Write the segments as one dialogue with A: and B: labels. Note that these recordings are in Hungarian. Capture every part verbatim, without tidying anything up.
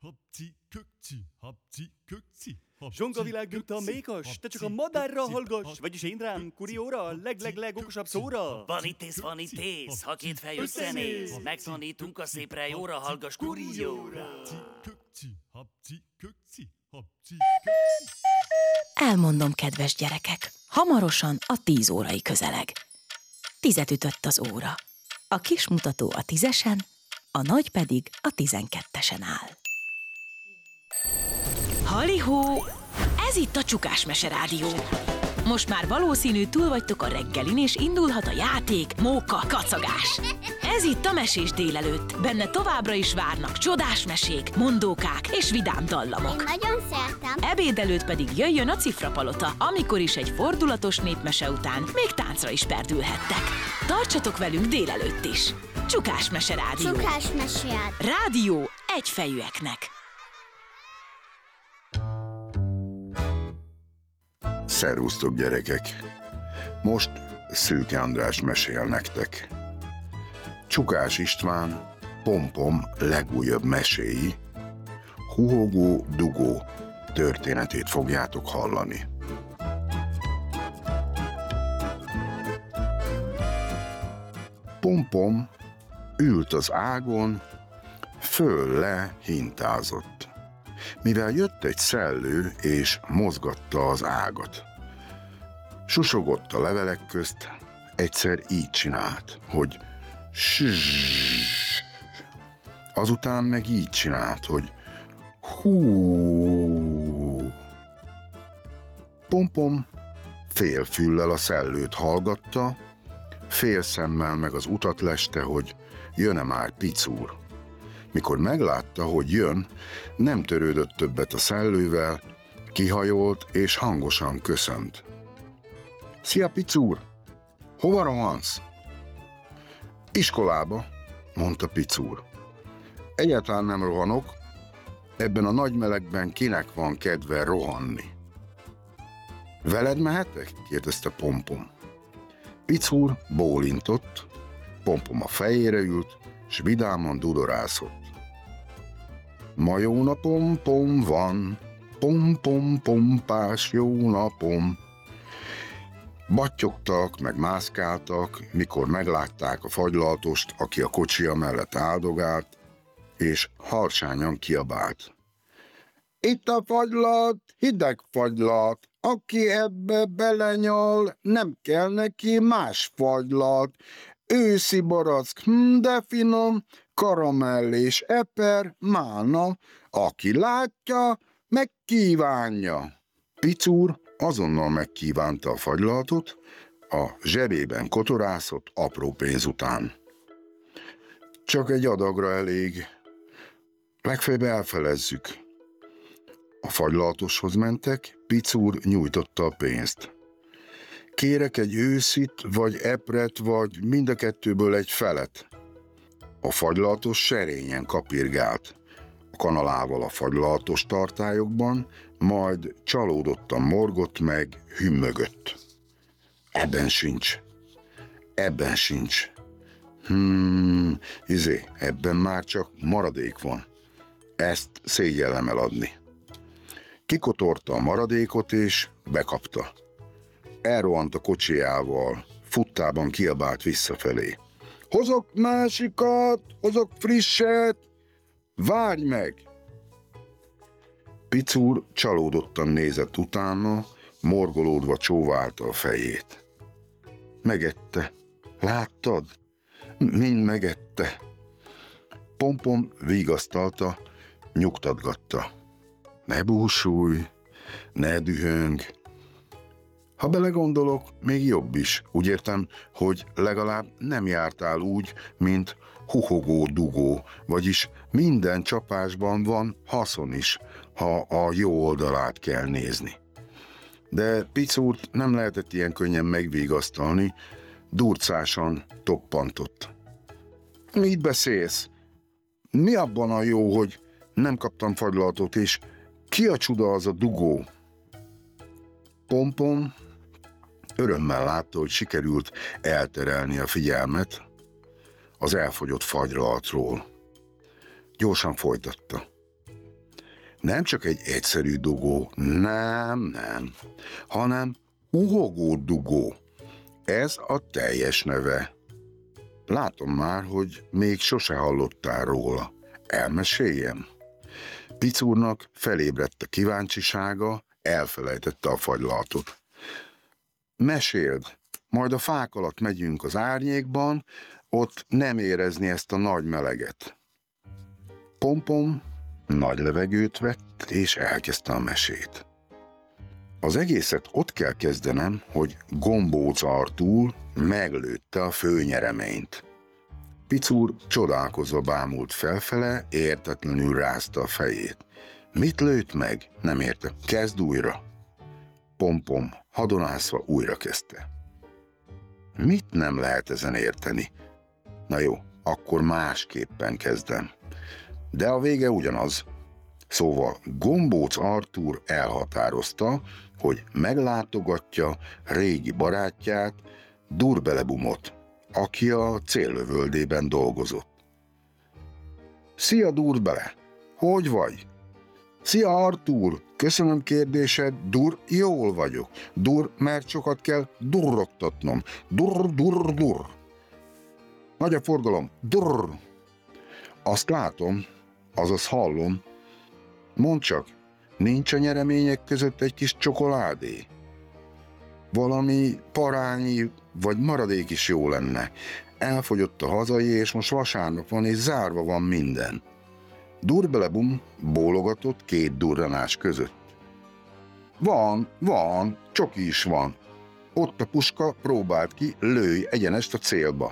A: Zsongavilág nyugta, mékas, te csak a madárra hallgass, vagyis én rám, kurióra, leg-leg-leg okosabb szóra.
B: Van itt ész, van itt ész, ha két fej összenéz, megtanítunk a szépre jóra, hallgass kurióra.
C: Elmondom, kedves gyerekek, hamarosan a tíz órai közeleg. Tizet ütött az óra. A kis mutató a tízesen, a nagy pedig a tizenkettesen áll. Halihó! Ez itt a Csukás Mese Rádió. Most már valószínű túl vagytok a reggelin, és indulhat a játék, móka, kacagás. Ez itt a Mesés délelőtt. Benne továbbra is várnak csodás mesék, mondókák és vidám dallamok.
D: Én nagyon szeretem.
C: Ebéd előtt pedig jöjjön a Cifrapalota, amikor is egy fordulatos népmese után még táncra is perdülhettek. Tartsatok velünk délelőtt is. Csukás Mese Rádió.
D: Csukás Mese
C: Rádió egyfejűeknek.
E: Szervusztok, gyerekek! Most Szőke András mesél nektek. Csukás István Pompom legújabb meséi, Huhogó Dugó történetét fogjátok hallani. Pompom ült az ágon, föl-le hintázott, mivel jött egy szellő és mozgatta az ágat. Susogott a levelek közt, egyszer így csinált, hogy zzz, azután meg így csinált, hogy hú. Pompom fél füllel a szellőt hallgatta, fél szemmel meg az utat leste, hogy jön-e már Picúr. Mikor meglátta, hogy jön, nem törődött többet a szellővel, kihajolt és hangosan köszönt. Szia, Picúr! Hova rohansz? Iskolába, mondta Picúr. Egyáltalán nem rohanok, ebben a nagy melegben kinek van kedve rohanni? Veled mehetek? Kérdezte Pompom. Picúr bólintott, Pompom a fejére ült, s vidáman dudorászott. Ma jó napom, pom van, pom, pom, pompás jó napom. Battyogtak, meg mászkáltak, mikor meglátták a fagylaltost, aki a kocsia mellett áldogált, és harsányan kiabált. Itt a fagylalt, hideg fagylalt, aki ebbe belenyal, nem kell neki más fagylalt. Őszi barack, hm, de finom, karamell és eper, mána, aki látja, megkívánja. Picúr azonnal megkívánta a fagylaltot, a zsebében kotorászott apró pénz után. Csak egy adagra elég, legfeljebb elfelezzük. A fagylaltoshoz mentek, Picúr nyújtotta a pénzt. Kérek egy őszit, vagy epret, vagy mind a kettőből egy felet. A fagylaltos serényen kapirgált, a kanalával a fagylaltos tartályokban, majd csalódottan morgott meg, hümmögött. Ebben sincs. Ebben sincs. Hmm, izé, ebben már csak maradék van. Ezt szégyellem eladni. Kikotorta a maradékot és bekapta. Elrohant a kocsijával, futtában kiabált visszafelé. Hozok másikat, hozok frisset, várj meg! Picúr csalódottan nézett utána, morgolódva csóválta a fejét. Megette, láttad? Mind megette. Pompom vigasztalta, nyugtatgatta. Ne búsulj, ne dühöng. Ha belegondolok, még jobb is. Úgy értem, hogy legalább nem jártál úgy, mint Huhogó Dugó, vagyis minden csapásban van haszon is, ha a jó oldalát kell nézni. De Picúrt nem lehetett ilyen könnyen megvigasztalni, durcásan toppantott. Mit beszélsz? Mi abban a jó, hogy nem kaptam fagylaltot, és ki a csuda az a Dugó? Pompom örömmel látta, hogy sikerült elterelni a figyelmet az elfogyott fagylaltról. Gyorsan folytatta. Nem csak egy egyszerű dugó, nem, nem, hanem uhogó dugó. Ez a teljes neve. Látom már, hogy még sose hallottál róla. Elmeséljem? Picúrnak felébredt a kíváncsisága, elfelejtette a fagylaltot. Meséld, majd a fák alatt megyünk az árnyékban, ott nem érezni ezt a nagy meleget. Pompom nagy levegőt vett, és elkezdte a mesét. Az egészet ott kell kezdenem, hogy Gombóc Artúr meglőtte a főnyereményt. Picúr csodálkozva bámult felfele, értetlenül rázta a fejét. Mit lőtt meg? Nem érte. Kezd újra. Pompom hadonászva újra kezdte. Mit nem lehet ezen érteni? Na jó, akkor másképpen kezdem. De a vége ugyanaz. Szóval Gombóc Artúr elhatározta, hogy meglátogatja régi barátját, Durbelebumot, aki a céllövöldében dolgozott. Szia, Durbele! Hogy vagy? Szia, Artúr! Köszönöm kérdésed, Dur, jól vagyok. Dur, mert sokat kell durrogtatnom. Dur, dur, dur. Nagy a forgalom. Dur. Azt látom, azaz hallom. Mondd csak, nincs a nyeremények között egy kis csokoládé? Valami parányi vagy maradék is jó lenne. Elfogyott a hazai, és most vasárnap van, és zárva van minden. Durbelebum bólogatott két durranás között. Van, van, csoki is van. Ott a puska, próbált ki, lőj egyenest a célba.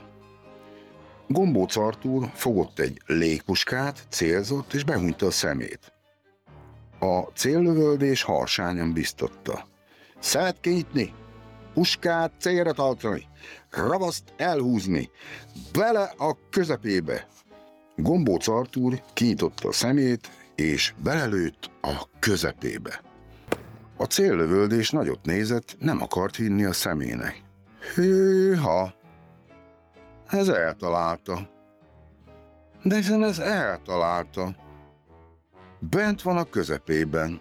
E: Gombóc Artúr fogott egy légpuskát, célzott, és behunyta a szemét. A céllövöldés harsányan biztatta. Szeret kinyitni, puskát célra tartani, ravaszt elhúzni, bele a közepébe. Gombóc Artúr kinyitotta a szemét, és belelőtt a közepébe. A céllövöldés nagyot nézett, nem akart hinni a szemének. Hűha! Ez eltalálta. De hiszen ez eltalálta. Bent van a közepében.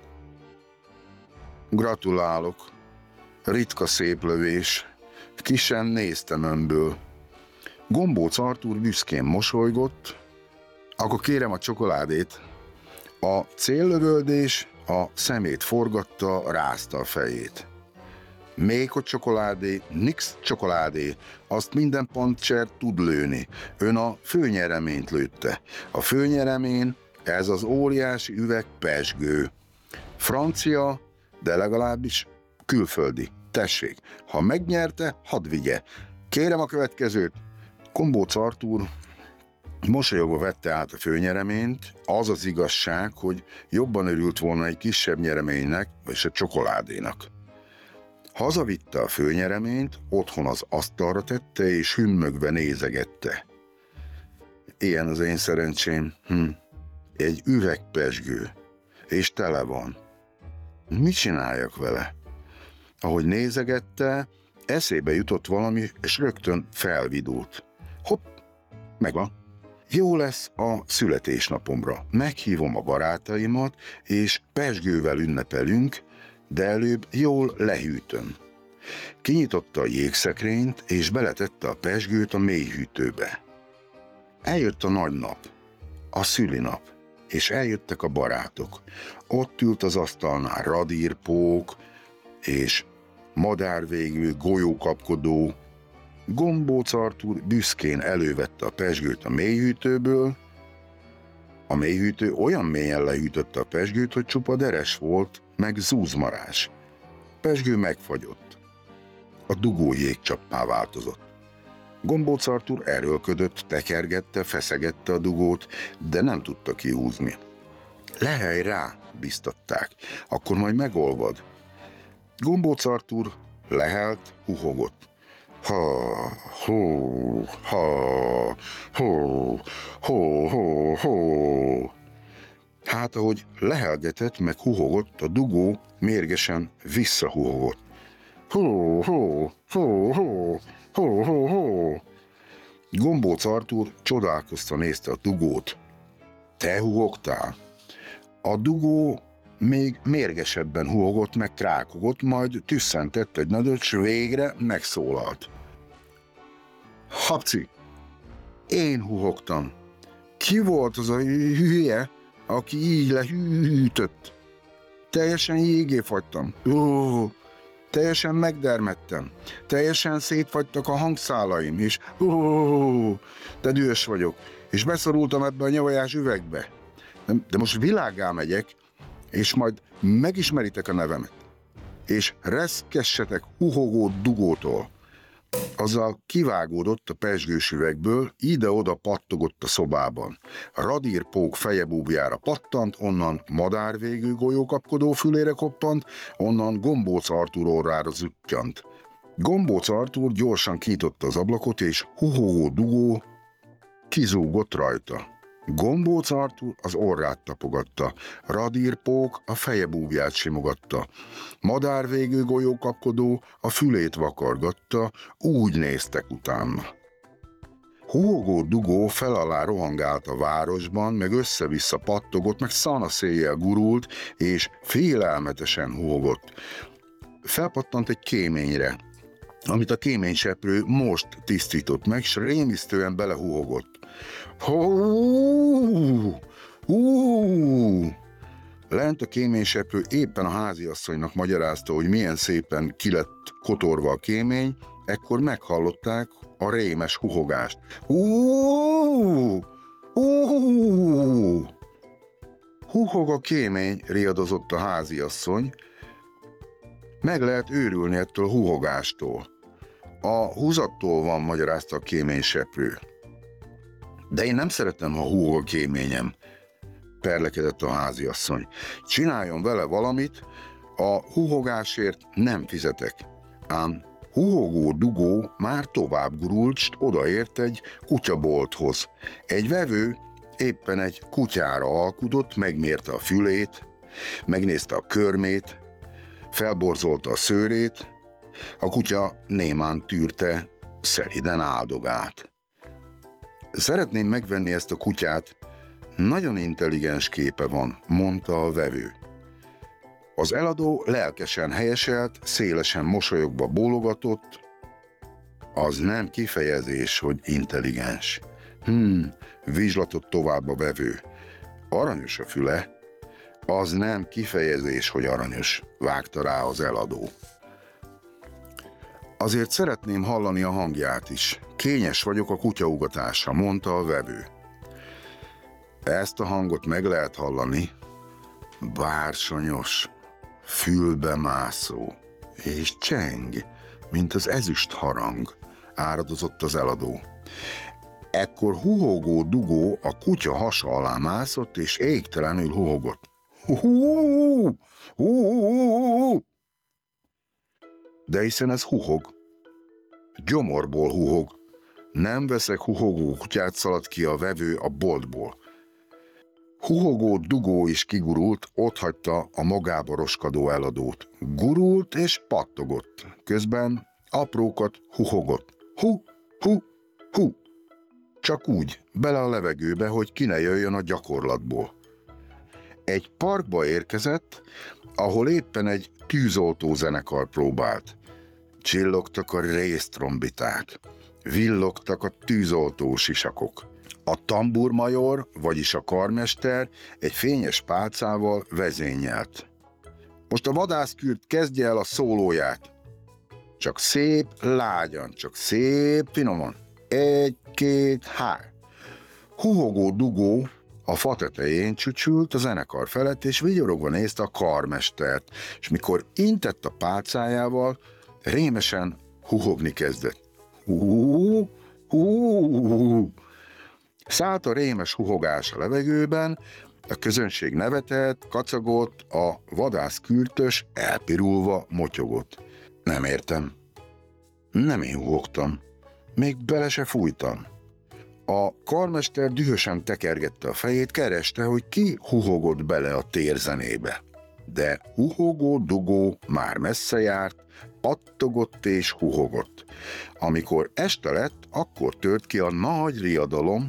E: Gratulálok. Ritka szép lövés. Ki sem néztem önből. Gombóc Artúr büszkén mosolygott. Akkor kérem a csokoládét. A céllövöldés a szemét forgatta, rázta a fejét. Még a csokoládé, nix csokoládé, azt minden pancser tud lőni. Ön a főnyereményt lőtte. A főnyeremény, ez az óriási üveg pezsgő. Francia, de legalábbis külföldi. Tessék, ha megnyerte, hadd vigye. Kérem a következőt. Gombóc Artúr mosolyogva vette át a főnyereményt. Az az igazság, hogy jobban örült volna egy kisebb nyereménynek, és a csokoládénak. Hazavitte a főnyereményt, otthon az asztalra tette, és hümmögve nézegette. Ilyen az én szerencsém. Hm. Egy üvegpezsgő, és tele van. Mit csináljak vele? Ahogy nézegette, eszébe jutott valami, és rögtön felvidult. Hopp, megvan. Jó lesz a születésnapomra. Meghívom a barátaimat, és pezsgővel ünnepelünk, de előbb jól lehűtöm. Kinyitotta a jégszekrényt, és beletette a pezsgőt a mélyhűtőbe. Eljött a nagy nap, a szülinap, és eljöttek a barátok. Ott ült az asztalnál radírpók, és madárvégű golyókapkodó. Gombóc Artúr büszkén elővette a pezsgőt a mélyhűtőből. A mélyhűtő olyan mélyen lehűtötte a pezsgőt, hogy csupa deres volt, meg zúzmarás. Pezsgő megfagyott. A dugó jégcsappá változott. Gombóc Artúr erőlködött, tekergette, feszegette a dugót, de nem tudta kihúzni. Lehelj rá, biztatták, akkor majd megolvad. Gombóc Artúr lehelt, huhogott. Ha, hó, ha, hó, hó, hó, hó. Hát, ahogy lehelgetett, meg huhogott, a dugó mérgesen visszahuhogott. Hó, hó, hó, hó, hó, hó, hó. Gombóc Artúr csodálkozva nézte a dugót. Te huhogtál? A dugó még mérgesebben huhogott, meg krákogott, majd tüsszentett egy nagyot, s végre megszólalt. Habci, én huhogtam. Ki volt az a hülye, aki így lehűtött? Teljesen jégé fagytam. Ó, teljesen megdermedtem. Teljesen szétfagytak a hangszálaim, és ó, de dühös vagyok, és beszorultam ebbe a nyavajás üvegbe. De, de most világgá megyek, és majd megismeritek a nevemet, és reszkessetek huhogó dugótól. Azzal kivágódott a pezsgős üvegből, ide-oda pattogott a szobában. Radírpók fejebúbjára pattant, onnan madárvégű golyókapkodó fülére koppant, onnan Gombóc Artúr orrára zuttyant. Gombóc Artúr gyorsan kinyitotta az ablakot, és huhogó dugó kizúgott rajta. Gombóc Artúr az orrát tapogatta, Radírpók a fejebúbját simogatta, madárvégű golyókapkodó a fülét vakargatta, úgy néztek utána. Huhogó dugó felalá rohangált a városban, meg össze-vissza pattogott, meg szanaszéjjel gurult, és félelmetesen huhogott. Felpattant egy kéményre, amit a kéményseprő most tisztított meg, s rémisztően belehuhogott. Hú, hú. Lent a kéményseprő éppen a háziasszonynak magyarázta, hogy milyen szépen ki lett kotorva a kémény, ekkor meghallották a rémes huhogást. Hú, hú. Huhog a kémény, riadozott a háziasszony. Meg lehet őrülni ettől a huhogástól. A húzattól van, magyarázta a kéményseprő. De én nem szeretem, ha húhog a kéményem, perlekedett a háziasszony. Csináljon vele valamit, a húhogásért nem fizetek. Ám huhogó dugó már tovább gurult, s odaért egy kutyabolthoz. Egy vevő éppen egy kutyára alkudott, megmérte a fülét, megnézte a körmét, felborzolta a szőrét, a kutya némán tűrte, szeliden áldogált. Szeretném megvenni ezt a kutyát, nagyon intelligens képe van, mondta a vevő. Az eladó lelkesen helyeselt, szélesen mosolyogva bólogatott. Az nem kifejezés, hogy intelligens. Hmm, vizslatott tovább a vevő. Aranyos a füle. Az nem kifejezés, hogy aranyos, vágta rá az eladó. Azért szeretném hallani a hangját is. Kényes vagyok a kutyaugatásra, mondta a vevő. Ezt a hangot meg lehet hallani. Bársonyos, fülbemászó, és cseng, mint az ezüst harang, áradozott az eladó. Ekkor huhogó dugó a kutya hasa alá mászott, és égtelenül huhogott. Hú, hú, de hiszen ez huhog. Gyomorból huhog. Nem veszek huhogó kutyát, szaladt ki a vevő a boltból. Huhogó dugó is kigurult, otthagyta a magába roskadó eladót. Gurult és pattogott. Közben aprókat huhogott. Hu, hu, hu. Csak úgy, bele a levegőbe, hogy ki ne jöjjön a gyakorlatból. Egy parkba érkezett, ahol éppen egy tűzoltó zenekar próbált. Csillogtak a résztrombiták, villogtak a tűzoltó sisakok. A tamburmajor, vagyis a karmester egy fényes pálcával vezényelt. Most a vadászkürt kezdje el a szólóját. Csak szép lágyan, csak szép finoman. Egy, két, hár. Huhogó dugó a fa tetején csücsült a zenekar felett, és vigyorogva nézte a karmestert, és mikor intett a pálcájával, rémesen huhogni kezdett. Hú, hú. Szállt a rémes huhogás a levegőben, a közönség nevetett, kacagott, a vadászkürtös elpirulva motyogott. Nem értem. Nem én huhogtam. Még bele se fújtam. A karmester dühösen tekergette a fejét, kereste, hogy ki huhogott bele a térzenébe. De huhogó dugó már messze járt, pattogott és huhogott. Amikor este lett, akkor tört ki a nagy riadalom,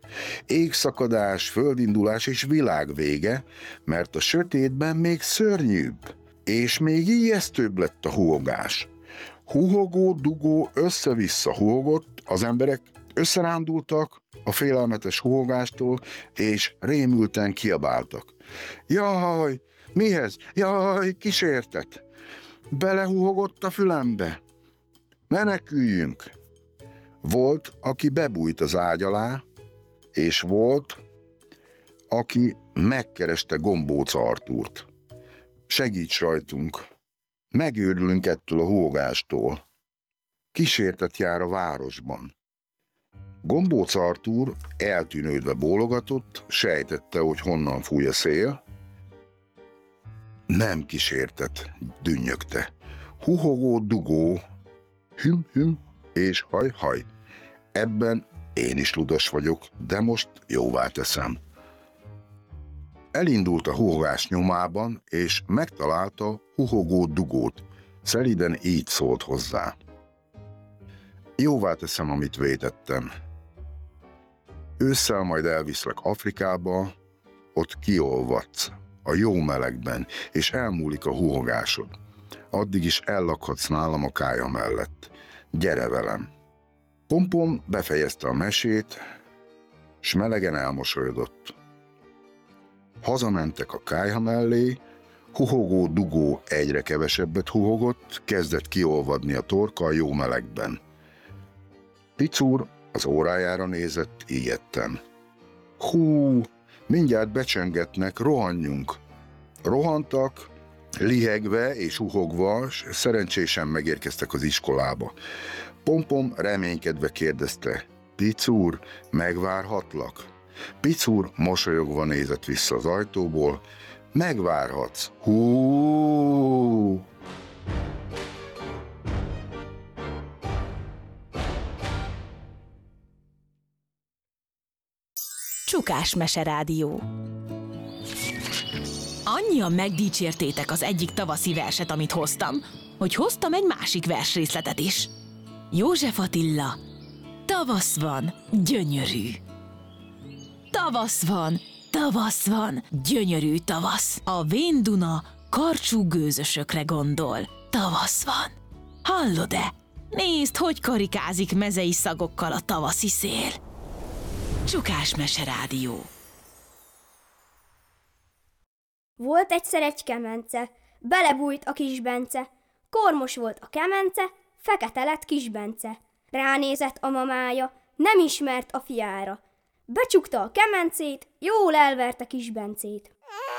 E: Égszakadás, földindulás és világvége, mert a sötétben még szörnyűbb, és még ijesztőbb lett a huhogás. Huhogó, dugó össze-vissza huhogott, az emberek összerándultak a félelmetes huhogástól, és rémülten kiabáltak. Jaj, mihez? Jaj, kísértet! Belehuhogott a fülembe. Meneküljünk! Volt, aki bebújt az ágy alá, és volt, aki megkereste Gombóc Artúrt. Segíts rajtunk! Megőrülünk ettől a huhogástól. Kísértet jár a városban. Gombóc Artúr eltűnődve bólogatott, sejtette, hogy honnan fúj a szél. Nem kísértet, dünnyögte. Huhogó, dugó, hüm, hüm és haj, haj. Ebben én is ludas vagyok, de most jóvá teszem. Elindult a huhogás nyomában, és megtalálta huhogó dugót. Szeliden így szólt hozzá. Jóvá teszem, amit vétettem. Ősszel majd elviszlek Afrikába, ott kiolvadsz a jó melegben, és elmúlik a huhogásod. Addig is ellakhatsz nálam a kája mellett. Gyere velem! Pompom befejezte a mesét, s melegen elmosolyodott. Hazamentek a kályha mellé, huhogó dugó egyre kevesebbet huhogott, kezdett kiolvadni a torka a jó melegben. Picúr az órájára nézett ijedten. Hú, mindjárt becsöngetnek, rohanjunk! Rohantak, lihegve és huhogva, szerencsésen megérkeztek az iskolába. Pompom reménykedve kérdezte, Picúr, megvárhatlak? Picúr mosolyogva nézett vissza az ajtóból, megvárhatsz. Hú!
C: Csukás Mese Rádió. Annyian megdicsértétek az egyik tavaszi verset, amit hoztam, hogy hoztam egy másik versrészletet is. József Attila, tavasz van, gyönyörű. Tavasz van, tavasz van, gyönyörű tavasz. A vén Duna karcsú gőzösökre gondol. Tavasz van. Hallod-e? Nézd, hogy karikázik mezei szagokkal a tavaszi szél. Csukás Mese Rádió.
D: Volt egyszer egy kemence, belebújt a kis Bence. Kormos volt a kemence, fekete lett kis Bence. Ránézett a mamája, nem ismert a fiára. Becsukta a kemencét, jól elverte kis Bencét.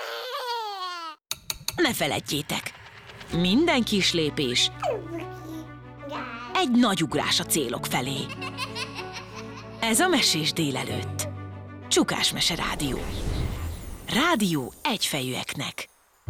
C: Ne feledjétek, minden kis lépés egy nagy ugrás a célok felé. Ez a Mesés délelőtt. Csukás Mese Rádió. Rádió egyfejűeknek.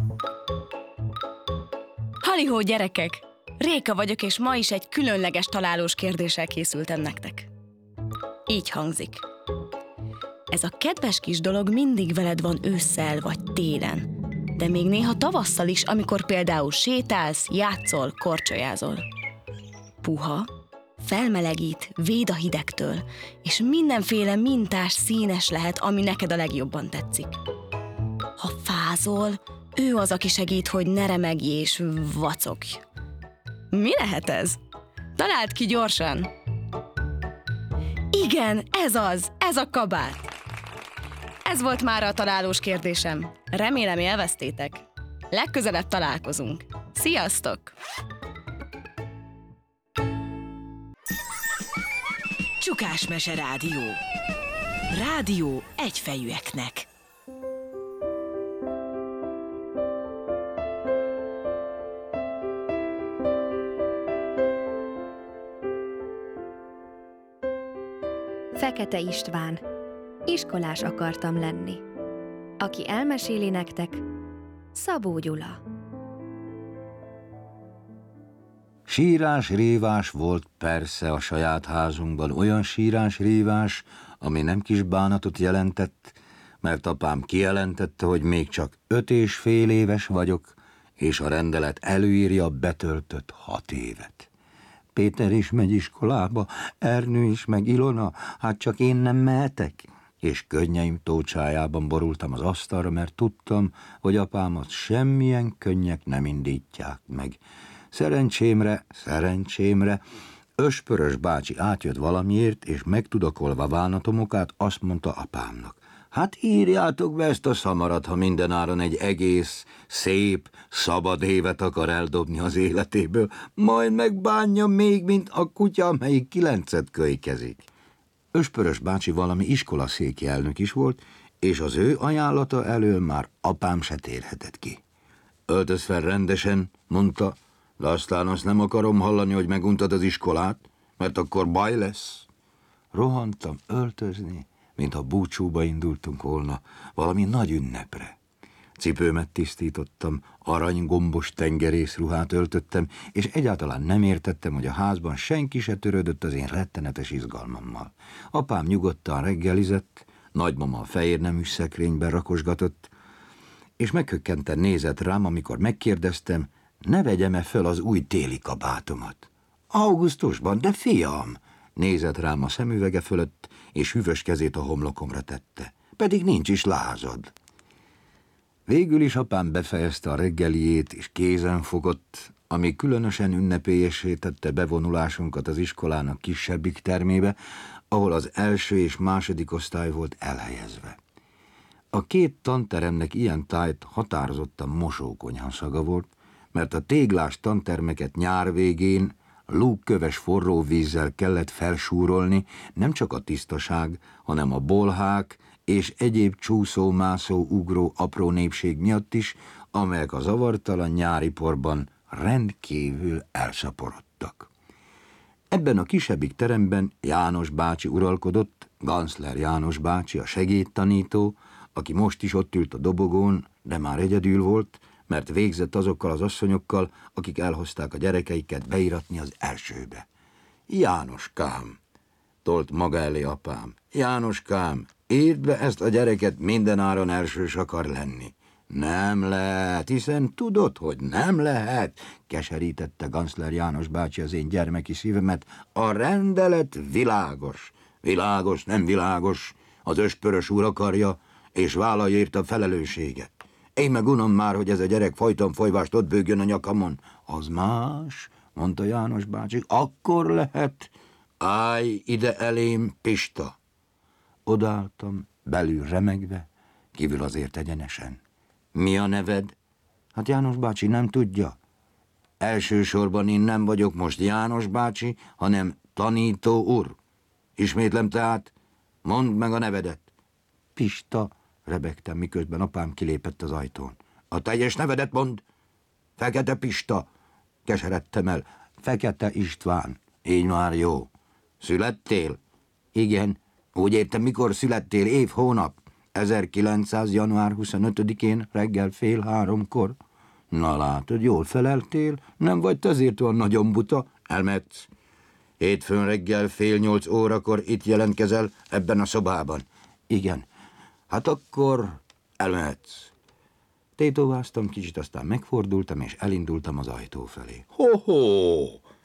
F: Halihó, gyerekek! Réka vagyok, és ma is egy különleges találós kérdéssel készültem nektek. Így hangzik. Ez a kedves kis dolog mindig veled van ősszel vagy télen, de még néha tavasszal is, amikor például sétálsz, játszol, korcsolyázol. Puha, felmelegít, véd a hidegtől, és mindenféle mintás, színes lehet, ami neked a legjobban tetszik. Ha fázol, ő az, aki segít, hogy ne remegj és vacogj. Mi lehet ez? Találd ki gyorsan! Igen, ez az, ez a kabát! Ez volt már a találós kérdésem. Remélem élveztétek. Legközelebb találkozunk. Sziasztok!
C: Csukás Mese Rádió. Rádió egyfejűeknek.
G: Fekete István. Iskolás akartam lenni. Aki elmeséli nektek, Szabó Gyula.
H: Sírás-rívás volt persze a saját házunkban, olyan sírás-rívás, ami nem kis bánatot jelentett, mert apám kijelentette, hogy még csak öt és fél éves vagyok, és a rendelet előírja betöltött hat évet. Péter is megy iskolába, Ernő is, meg Ilona, hát csak én nem mehetek. és könnyeim tócsájában borultam az asztalra, mert tudtam, hogy apámat semmilyen könnyek nem indítják meg. Szerencsémre, szerencsémre, Öspörös bácsi átjött valamiért, és megtudakolva bánatomokát azt mondta apámnak: hát írjátok be ezt a szamarat, ha mindenáron egy egész, szép, szabad évet akar eldobni az életéből, majd megbánja még, mint a kutya, amelyik kilencet kölykezik. Öspörös bácsi valami iskolaszéki elnök is volt, és az ő ajánlata elől már apám se térhetett ki. Öltöz fel rendesen, mondta, de aztán azt nem akarom hallani, hogy meguntad az iskolát, mert akkor baj lesz. Rohantam öltözni, mintha búcsúba indultunk volna valami nagy ünnepre. Cipőmet tisztítottam, aranygombos tengerészruhát öltöttem, és egyáltalán nem értettem, hogy a házban senki se törődött az én rettenetes izgalmammal. Apám nyugodtan reggelizett, nagymama a fehérnemű szekrényben rakosgatott, és meghökkenten nézett rám, amikor megkérdeztem, ne vegyem-e föl az új téli kabátomat. Augusztusban, de fiam! Nézett rám a szemüvege fölött, és hűvös kezét a homlokomra tette. Pedig nincs is lázad. Végül is apám befejezte a reggeliét, és kézen fogott, ami különösen ünnepélyessé tette bevonulásunkat az iskolának kisebbik termébe, ahol az első és második osztály volt elhelyezve. A két tanteremnek ilyen tájt határozottan mosókonyha szaga volt, mert a téglás tantermeket nyár végén lúgköves forró vízzel kellett felsúrolni, nem csak a tisztaság, hanem a bolhák és egyéb csúszó, mászó, ugró apró népség miatt is, amelyek a zavartalan nyári porban rendkívül elszaporodtak. Ebben a kisebbik teremben János bácsi uralkodott, Ganszler János bácsi, a segédtanító, aki most is ott ült a dobogón, de már egyedül volt, mert végzett azokkal az asszonyokkal, akik elhozták a gyerekeiket beiratni az elsőbe. Jánoskám, tolt maga elé apám, Jánoskám, írd be ezt a gyereket, mindenáron elsős akar lenni. Nem lehet, hiszen tudod, hogy nem lehet, keserítette Ganszler János bácsi az én gyermeki szívemet. A rendelet világos, világos, nem világos, az öspörös úr akarja, és vállalja érte a felelősséget. Én meg unom már, hogy ez a gyerek folyton folyvást ott bőgjön a nyakamon. Az más, mondta János bácsi, akkor lehet. Állj ide elém, Pista. Odaálltam, belül remegve, kívül azért egyenesen. Mi a neved? Hát János bácsi nem tudja. Elsősorban én nem vagyok most János bácsi, hanem tanító úr. Ismétlem tehát, mondd meg a nevedet. Pista, rebegtem, miközben apám kilépett az ajtón. A teljes nevedet mondd. Fekete Pista. Keseredtem el. Fekete István. Így már jó. Születtél? Igen. Úgy értem, mikor születtél, év, hónap? ezerkilencszáz. január huszonötödikén reggel fél háromkor. Na látod, jól feleltél, nem vagy te azért olyan nagyon buta, elmehetsz. Hétfőn reggel fél nyolc órakor itt jelentkezel ebben a szobában. Igen. Hát akkor elmehetsz. Tétováztam kicsit, aztán megfordultam, és elindultam az ajtó felé. Ho-ho!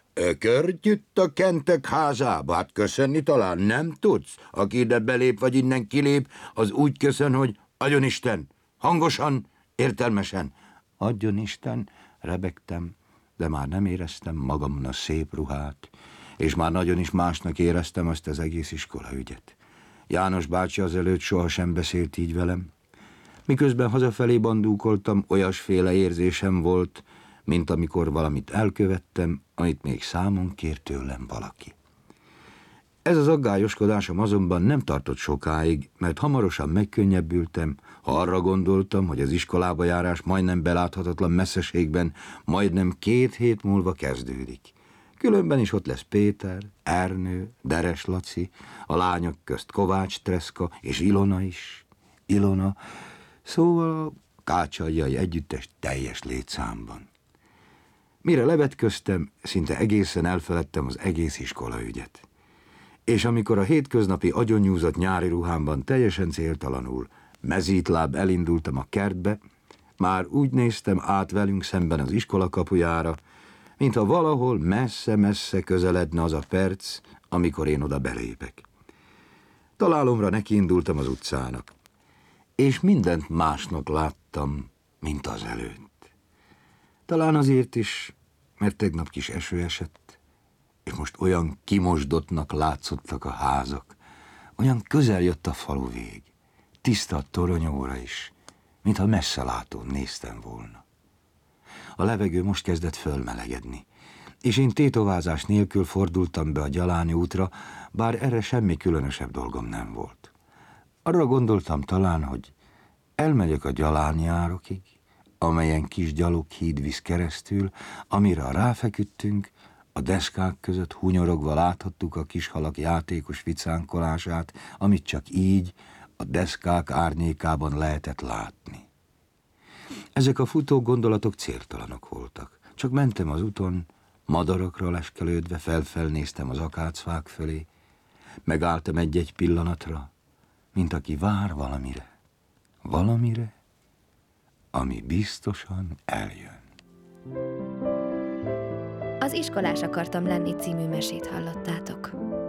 H: Ökörgyütt a Kentek házába, hát köszönni talán nem tudsz. Aki ide belép, vagy innen kilép, az úgy köszön, hogy adjon Isten, hangosan, értelmesen. Adjon Isten, rebegtem, de már nem éreztem magamon a szép ruhát, és már nagyon is másnak éreztem azt az egész iskolaügyet. János bácsi azelőtt sohasem beszélt így velem. Miközben hazafelé bandúkoltam, olyasféle érzésem volt, mint amikor valamit elkövettem, amit még számon kér tőlem valaki. Ez az aggályoskodásom azonban nem tartott sokáig, mert hamarosan megkönnyebbültem, ha arra gondoltam, hogy az iskolába járás majdnem beláthatatlan messzeségben majdnem két hét múlva kezdődik. Különben is ott lesz Péter, Ernő, Deres Laci, a lányok közt Kovács Treszka és Ilona is. Ilona, szóval a kácsaljai együttes teljes létszámban. Mire levetköztem, szinte egészen elfeledtem az egész iskolaügyet. És amikor a hétköznapi agyonnyúzott nyári ruhámban teljesen céltalanul, mezítláb elindultam a kertbe, már úgy néztem át velünk szemben az iskola kapujára, mintha valahol messze-messze közeledne az a perc, amikor én oda belépek. Találomra nekiindultam az utcának, és mindent másnak láttam, mint az előtt. Talán azért is, mert tegnap kis eső esett, és most olyan kimosdottnak látszottak a házak, olyan közel jött a falu vég, tiszta a toronyóra is, mintha messzelátón néztem volna. A levegő most kezdett fölmelegedni, és én tétovázás nélkül fordultam be a Gyaláni útra, bár erre semmi különösebb dolgom nem volt. Arra gondoltam talán, hogy elmegyek a Gyaláni árokig, amelyen kis gyaloghíd visz keresztül, amire ráfeküdtünk, a deszkák között hunyorogva láthattuk a kis halak játékos vicánkolását, amit csak így a deszkák árnyékában lehetett látni. Ezek a futó gondolatok céltalanok voltak. Csak mentem az úton, madarakra leskelődve felfelnéztem az akácfák fölé, megálltam egy-egy pillanatra, mint aki vár valamire, valamire, ami biztosan eljön.
G: Az Iskolás akartam lenni című mesét hallottátok.